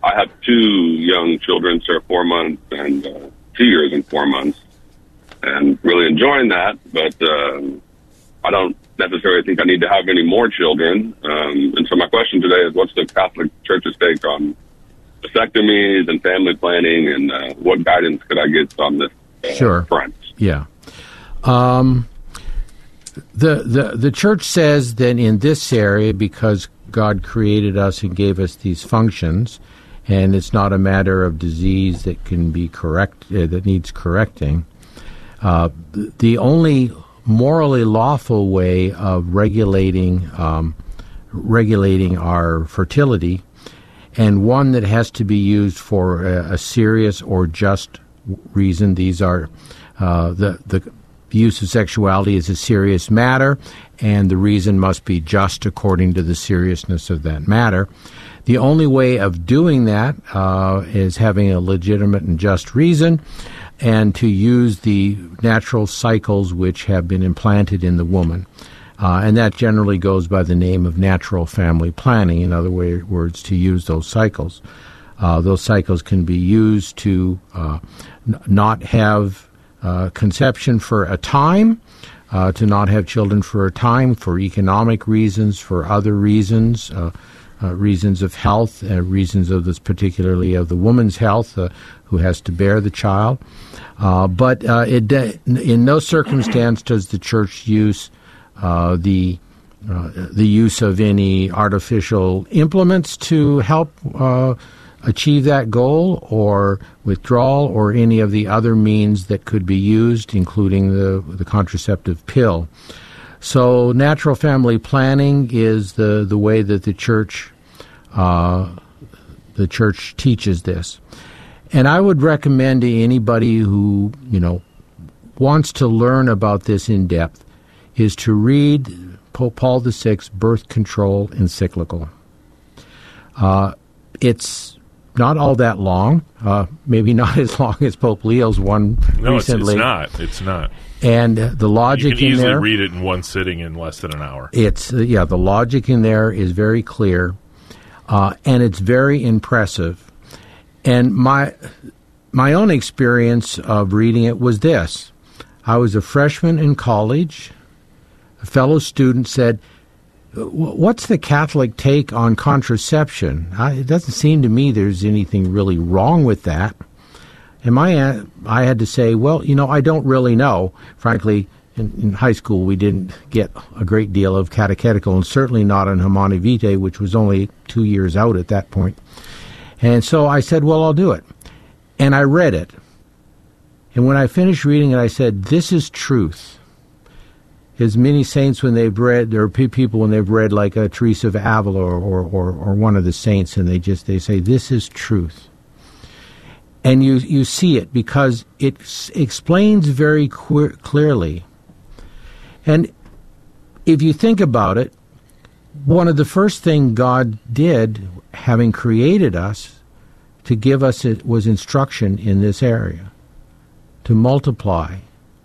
I have 2 young children, so 4 months and 2 years and 4 months, and really enjoying that. But I don't necessarily think I need to have any more children. And so my question today is, what's the Catholic Church's take on vasectomies and family planning, and what guidance could I get on this front? Yeah. The Church says that in this area, because God created us and gave us these functions, and it's not a matter of disease that can be that needs correcting, the only morally lawful way of regulating our fertility, and one that has to be used for a serious or just reason. These are the use of sexuality is a serious matter, and the reason must be just according to the seriousness of that matter. The only way of doing that is having a legitimate and just reason, and to use the natural cycles which have been implanted in the woman. And that generally goes by the name of natural family planning. In other words, to use those cycles. Those cycles can be used to not have conception for a time, to not have children for a time, for economic reasons, for other reasons, reasons of health, reasons of this, particularly of the woman's health, who has to bear the child. But in no circumstance does the Church use the use of any artificial implements to help achieve that goal, or withdrawal, or any of the other means that could be used, including the contraceptive pill. So natural family planning is the way that the Church teaches this. And I would recommend to anybody who, wants to learn about this in depth is to read Pope Paul VI's birth control encyclical. It's not all that long, maybe not as long as Pope Leo's one recently. No, it's not. And the logic in there... You can easily read it in one sitting in less than an hour. The logic in there is very clear, and it's very impressive. And my own experience of reading it was this. I was a freshman in college. A fellow student said, "What's the Catholic take on contraception? It doesn't seem to me there's anything really wrong with that." And I had to say, well, I don't really know. Frankly, in high school we didn't get a great deal of catechetical, and certainly not in Humanae Vitae, which was only 2 years out at that point. And so I said, well, I'll do it. And I read it. And when I finished reading it, I said, this is truth. As many saints, when they've read, there are people when they've read like a Teresa of Avila or one of the saints, and they say, this is truth. And you see it because it explains very clearly. And if you think about it, one of the first things God did, having created us, to give us was instruction in this area, to multiply.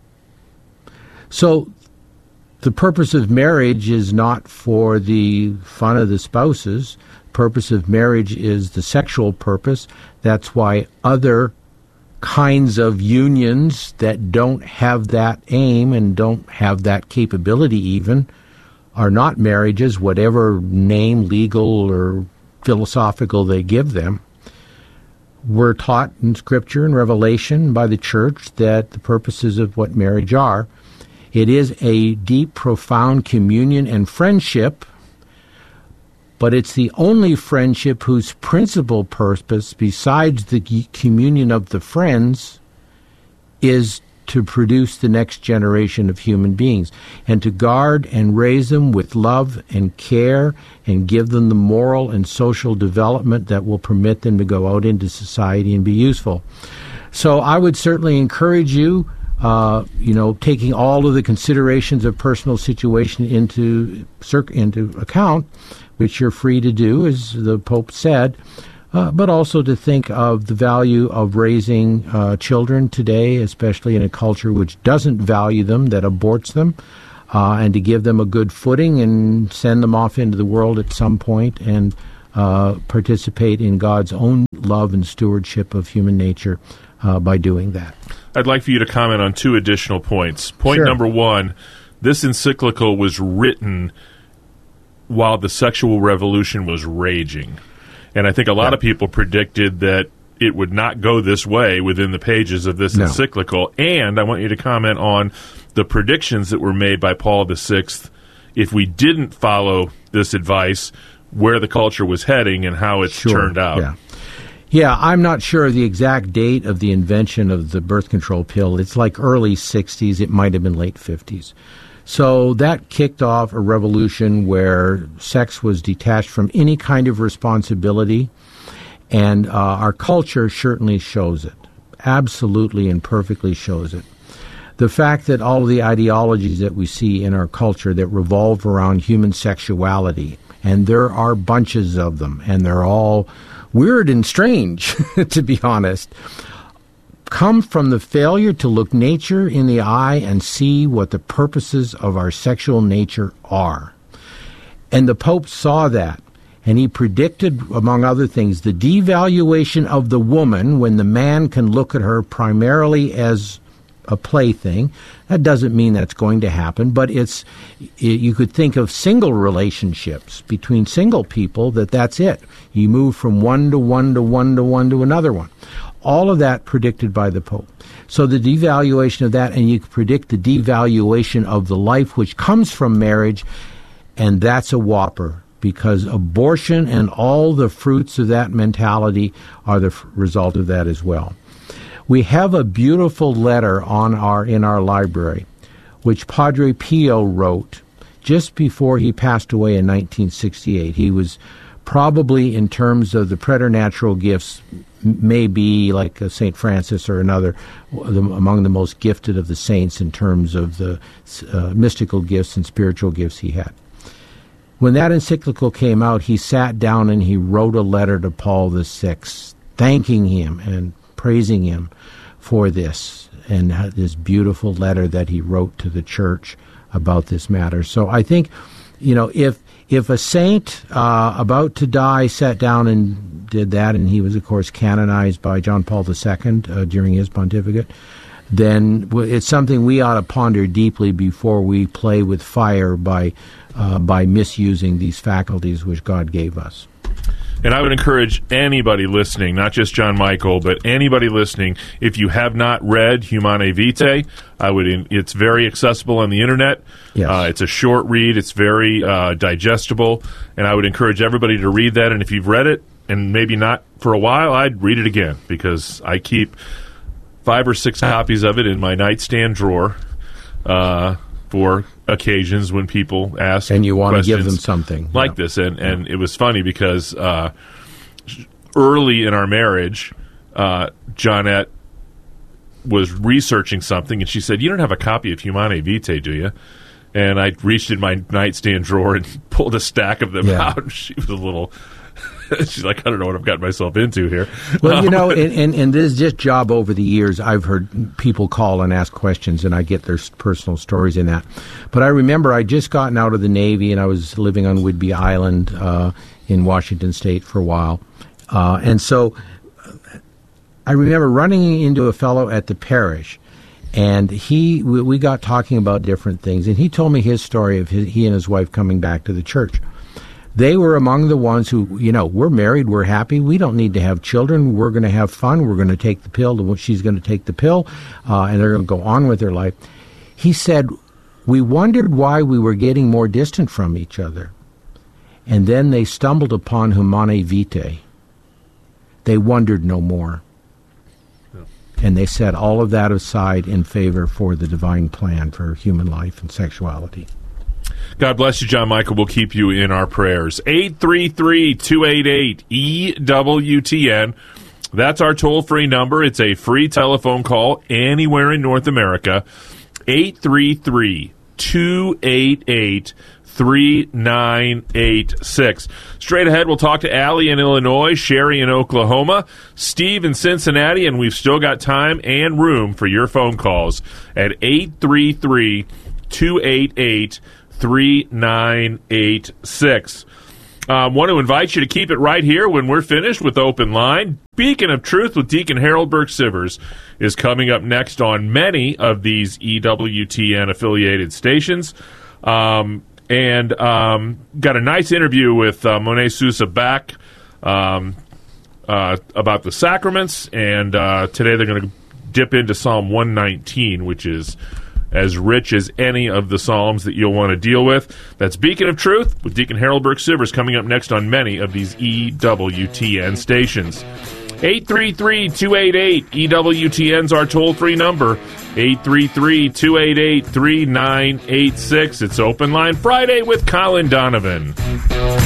So the purpose of marriage is not for the fun of the spouses. Purpose of marriage is the sexual purpose. That's why other kinds of unions that don't have that aim and don't have that capability even are not marriages, whatever name, legal or philosophical, they give them. We're taught in Scripture and Revelation by the Church that the purposes of what marriage are. It is a deep, profound communion and friendship, but it's the only friendship whose principal purpose, besides the communion of the friends, is to produce the next generation of human beings and to guard and raise them with love and care and give them the moral and social development that will permit them to go out into society and be useful. So I would certainly encourage you, taking all of the considerations of personal situation into account, which you're free to do, as the Pope said, but also to think of the value of raising children today, especially in a culture which doesn't value them, that aborts them, and to give them a good footing and send them off into the world at some point and participate in God's own love and stewardship of human nature by doing that. I'd like for you to comment on two additional points. Point Sure. number one, this encyclical was written while the sexual revolution was raging. And I think a lot of people predicted that it would not go this way within the pages of this encyclical. And I want you to comment on the predictions that were made by Paul VI if we didn't follow this advice, where the culture was heading and how it's turned out. Yeah, I'm not sure of the exact date of the invention of the birth control pill. It's like early 60s. It might have been late 50s. So that kicked off a revolution where sex was detached from any kind of responsibility, and our culture certainly shows it, absolutely and perfectly shows it. The fact that all of the ideologies that we see in our culture that revolve around human sexuality, and there are bunches of them, and they're all weird and strange, to be honest, come from the failure to look nature in the eye and see what the purposes of our sexual nature are. And the Pope saw that, and he predicted, among other things, the devaluation of the woman when the man can look at her primarily as a plaything. That doesn't mean that's going to happen, but you could think of single relationships between single people, that's it. You move from one to one to one to one to another one. All of that predicted by the Pope. So the devaluation of that, and you can predict the devaluation of the life which comes from marriage, and that's a whopper, because abortion and all the fruits of that mentality are the result of that as well. We have a beautiful letter in our library, which Padre Pio wrote just before he passed away in 1968. He was probably, in terms of the preternatural gifts, maybe like St. Francis or another, among the most gifted of the saints in terms of the mystical gifts and spiritual gifts he had. When that encyclical came out, he sat down and he wrote a letter to Paul VI, thanking him and praising him for this, and this beautiful letter that he wrote to the church about this matter. So I think, if a saint about to die sat down and did that, and he was, of course, canonized by John Paul II during his pontificate, then it's something we ought to ponder deeply before we play with fire by misusing these faculties which God gave us. And I would encourage anybody listening, not just John Michael, but anybody listening, if you have not read Humanae Vitae, it's very accessible on the internet. Yes. It's a short read. It's very digestible. And I would encourage everybody to read that. And if you've read it, and maybe not for a while, I'd read it again, because I keep 5 or 6 copies of it in my nightstand drawer for occasions when people ask and you want to give them questions something like this. And it was funny because early in our marriage, Johnette was researching something, and she said, "You don't have a copy of Humanae Vitae, do you?" And I reached in my nightstand drawer and pulled a stack of them out, and she was a little... She's like, I don't know what I've gotten myself into here. Well, in this just job over the years, I've heard people call and ask questions, and I get their personal stories in that. But I remember I'd just gotten out of the Navy, and I was living on Whidbey Island in Washington State for a while. And so I remember running into a fellow at the parish, and we got talking about different things, and he told me his story of he and his wife coming back to the church. They were among the ones who, we're married, we're happy, we don't need to have children, we're going to have fun, we're going to take the pill, she's going to take the pill, and they're going to go on with their life. He said, we wondered why we were getting more distant from each other. And then they stumbled upon Humanae Vitae. They wondered no more. Yeah. And they set all of that aside in favor for the divine plan for human life and sexuality. God bless you, John Michael. We'll keep you in our prayers. 833-288-EWTN. That's our toll-free number. It's a free telephone call anywhere in North America. 833-288-3986. Straight ahead, we'll talk to Allie in Illinois, Sherry in Oklahoma, Steve in Cincinnati, and we've still got time and room for your phone calls at 833-288-3986. Want to invite you to keep it right here when we're finished with Open Line. Beacon of Truth with Deacon Harold Burke-Sivers is coming up next on many of these EWTN-affiliated stations. And got a nice interview with Monet Sousa back about the sacraments, and today they're going to dip into Psalm 119, which is as rich as any of the Psalms that you'll want to deal with. That's Beacon of Truth with Deacon Harold Burke-Sivers coming up next on many of these EWTN stations. 833-288-EWTN's our toll-free number. 833-288-3986. It's Open Line Friday with Colin Donovan.